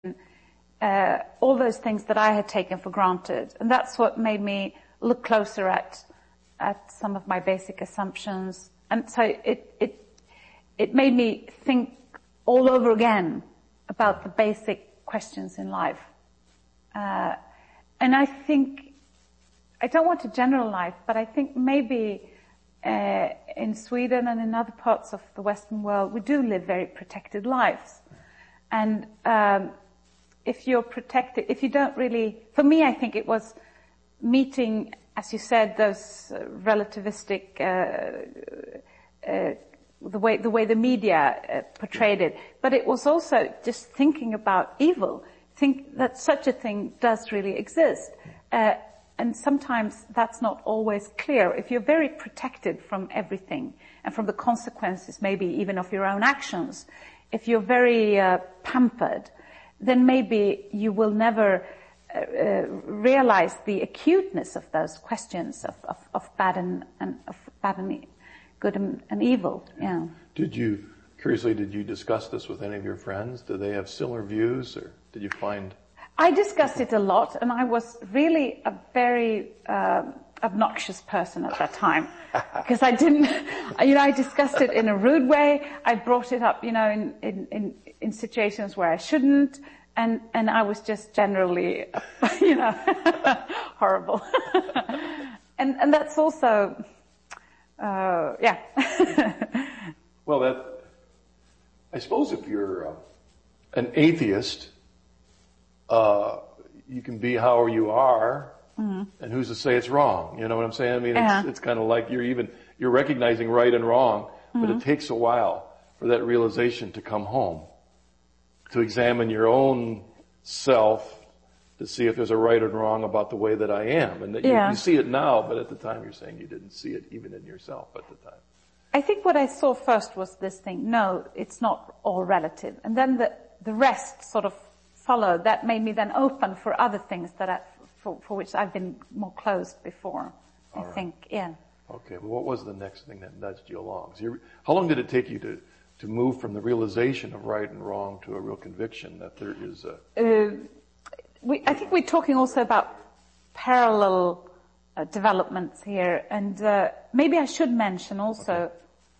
all those things that I had taken for granted. And that's what made me look closer at some of my basic assumptions. And so it made me think all over again about the basic questions in life. And I think, I don't want to generalize, but I think maybe in Sweden and in other parts of the Western world, we do live very protected lives. And if you're protected, if you don't really, for me, I think it was meeting, as you said, those relativistic, the way the media portrayed it. But it was also just thinking about evil. Think that such a thing does really exist. And sometimes that's not always clear. If you're very protected from everything and from the consequences, maybe even of your own actions, if you're very pampered, then maybe you will never realize the acuteness of those questions of bad and good and evil. Yeah. Did you discuss this with any of your friends? Do they have similar views, or did you find? I discussed it a lot, and I was really a very obnoxious person at that time, because I didn't, I discussed it in a rude way. I brought it up, in situations where I shouldn't, and I was just generally, horrible. and that's also, yeah. Well, I suppose if you're an atheist, you can be how you are, and who's to say it's wrong? You know what I'm saying? I mean, it's kind of like you're recognizing right and wrong, but it takes a while for that realization to come home, to examine your own self, to see if there's a right and wrong about the way that I am. And that you see it now, but at the time you're saying you didn't see it even in yourself at the time. I think what I saw first was this thing, no, it's not all relative. And then the rest sort of followed. That made me then open for other things for which I've been more closed before, I think, yeah. Okay, well, what was the next thing that nudged you along? So how long did it take you to move from the realization of right and wrong to a real conviction that there is a... I think we're talking also about parallel developments here, and maybe I should mention also...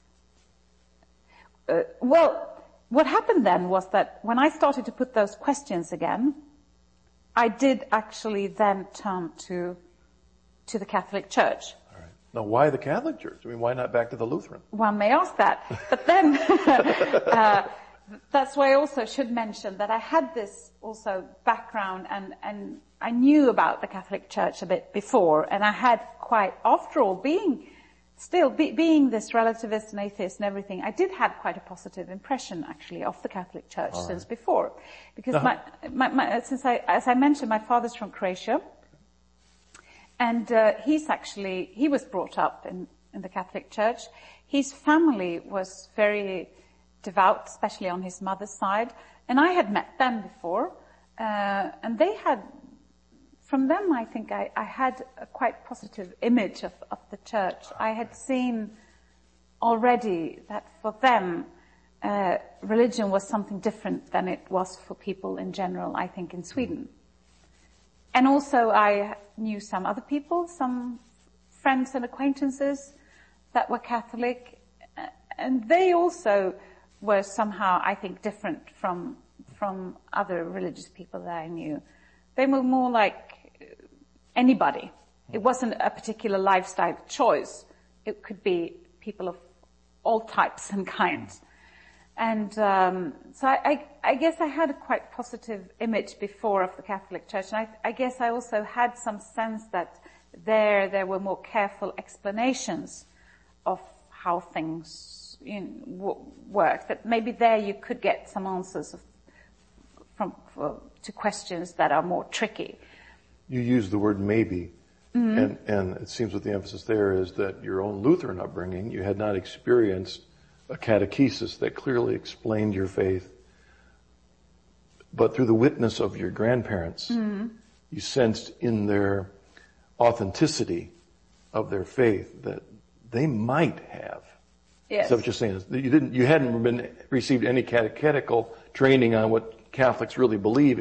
well, what happened then was that when I started to put those questions again, I did actually then turn to the Catholic Church. All right. Now, why the Catholic Church? I mean, why not back to the Lutheran? One may ask that. But then, that's why I also should mention that I had this also background, and I knew about the Catholic Church a bit before, and I had quite, after all, being this relativist and atheist and everything, I did have quite a positive impression actually of the Catholic Church since before, because as I mentioned, my father's from Croatia, and he was brought up in the Catholic Church. His family was very devout, especially on his mother's side, and I had met them before, and they had. From them, I think I had a quite positive image of the church. I had seen already that for them, religion was something different than it was for people in general, I think, in Sweden. And also I knew some other people, some friends and acquaintances that were Catholic, and they also were somehow, I think, different from other religious people that I knew. They were more like anybody. It wasn't a particular lifestyle choice. It could be people of all types and kinds. And so I guess I had a quite positive image before of the Catholic Church. And I guess I also had some sense that there were more careful explanations of how things work. That maybe there you could get some answers to questions that are more tricky. You use the word maybe, and it seems that the emphasis there is that your own Lutheran upbringing, you had not experienced a catechesis that clearly explained your faith, but through the witness of your grandparents, you sensed in their authenticity of their faith that they might have. Yes. Is that what you're saying? You hadn't received any catechetical training on what Catholics really believe